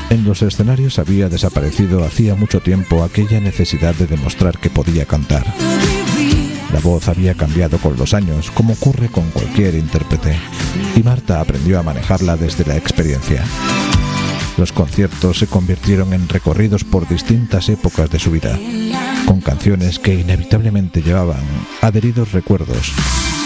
En los escenarios había desaparecido hacía mucho tiempo aquella necesidad de demostrar que podía cantar. La voz había cambiado con los años, como ocurre con cualquier intérprete, y Marta aprendió a manejarla desde la experiencia. Los conciertos se convirtieron en recorridos por distintas épocas de su vida, con canciones que inevitablemente llevaban adheridos recuerdos